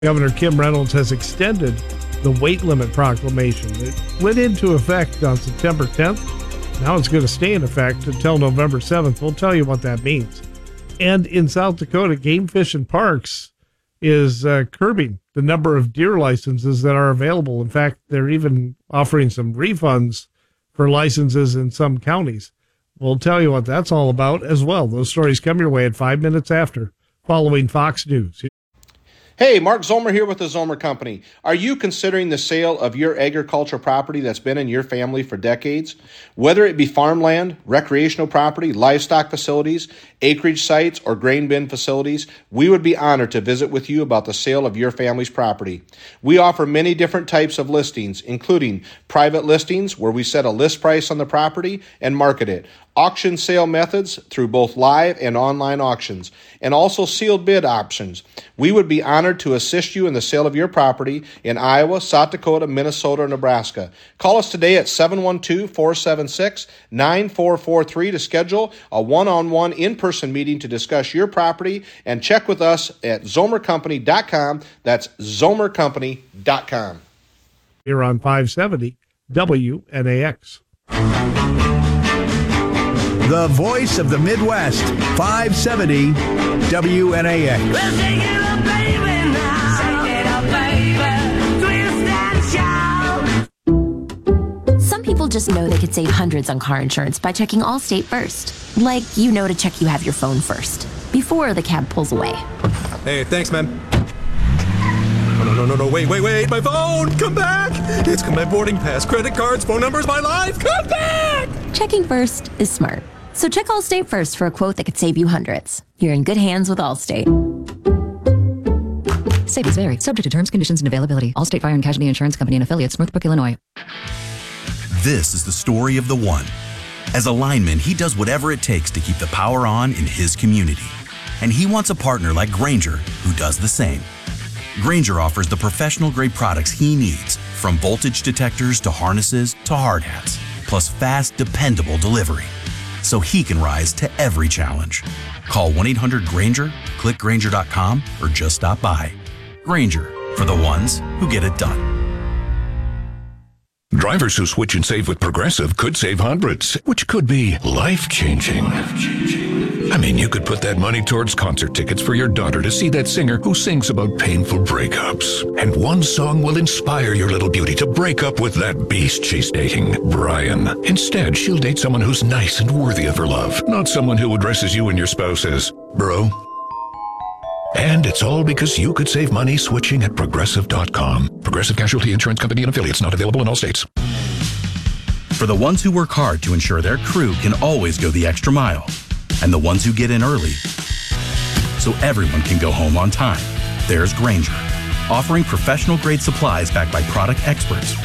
Governor Kim Reynolds has extended the weight limit proclamation. It went into effect on September 10th. Now it's going to stay in effect until November 7th. We'll tell you what that means. And in South Dakota, Game Fish and Parks is curbing the number of deer licenses that are available. In fact, they're even offering some refunds for licenses in some counties. We'll tell you what that's all about as well. Those stories come your way at 5 minutes after, following Fox News. Hey, Mark Zomer here with the Zomer Company. Are you considering the sale of your agricultural property that's been in your family for decades? Whether it be farmland, recreational property, livestock facilities, acreage sites, or grain bin facilities, we would be honored to visit with you about the sale of your family's property. We offer many different types of listings, including private listings where we set a list price on the property and market it, auction sale methods through both live and online auctions, and also sealed bid options. We would be honored to assist you in the sale of your property in Iowa, South Dakota, Minnesota, or Nebraska. Call us today at 712-476-9443 to schedule a one-on-one in-person meeting to discuss your property, and check with us at zomercompany.com. That's zomercompany.com. Here on 570 WNAX. The voice of the Midwest, 570 WNAX. Well, shake it up, baby, now. Shake it up, baby. Twist and shout. Some people just know they could save hundreds on car insurance by checking Allstate first. Like, you know to check you have your phone first, before the cab pulls away. Hey, thanks, man. No, wait, my phone! Come back! It's my boarding pass, credit cards, phone numbers, my life! Come back! Checking first is smart. So check Allstate first for a quote that could save you hundreds. You're in good hands with Allstate. Savings vary. Subject to terms, conditions, and availability. Allstate Fire and Casualty Insurance Company and Affiliates, Northbrook, Illinois. This is the story of the one. As a lineman, he does whatever it takes to keep the power on in his community. And he wants a partner like Grainger who does the same. Grainger offers the professional-grade products he needs, from voltage detectors to harnesses to hard hats, plus fast, dependable delivery, so he can rise to every challenge. Call 1-800-GRAINGER, click Grainger.com, or just stop by. Grainger, for the ones who get it done. Drivers who switch and save with Progressive could save hundreds, which could be life-changing. I mean, you could put that money towards concert tickets for your daughter to see that singer who sings about painful breakups. And one song will inspire your little beauty to break up with that beast she's dating, Brian. Instead, she'll date someone who's nice and worthy of her love, not someone who addresses you and your spouse as bro. And it's all because you could save money switching at Progressive.com. Progressive Casualty Insurance Company and Affiliates, not available in all states. For the ones who work hard to ensure their crew can always go the extra mile, and the ones who get in early so everyone can go home on time, there's Grainger, offering professional-grade supplies backed by product experts